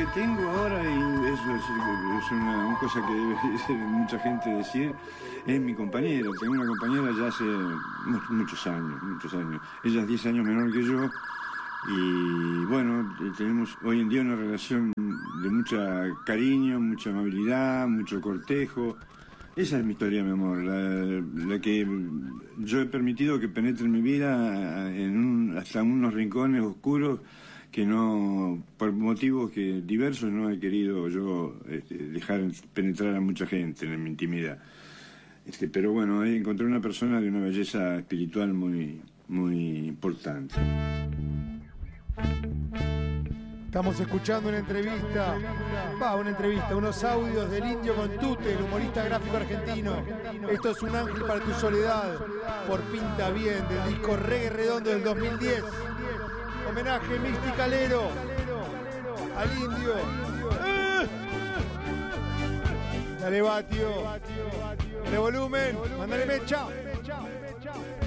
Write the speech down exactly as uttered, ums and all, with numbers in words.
que tengo ahora, y eso es, es una, una cosa que debe mucha gente decir, es mi compañera. Tengo una compañera ya hace muchos años, muchos años. Ella es diez años menor que yo. Y bueno, tenemos hoy en día una relación de mucha cariño, mucha amabilidad, mucho cortejo. Esa es mi historia, mi amor, la, la que yo he permitido que penetre en mi vida en un, hasta unos rincones oscuros que no, por motivos que diversos, no he querido yo este, dejar penetrar a mucha gente en mi intimidad. Este, pero bueno, encontré una persona de una belleza espiritual muy, muy importante. Estamos escuchando una entrevista, va, una entrevista, unos audios del Indio Contute, el humorista gráfico argentino. Esto es Un ángel para tu soledad, por Pinta Bien, del disco Reggae Redondo del dos mil diez. Homenaje misticalero al Indio. ¡Eh! Dale, Batio. Dale volumen, mándale mecha.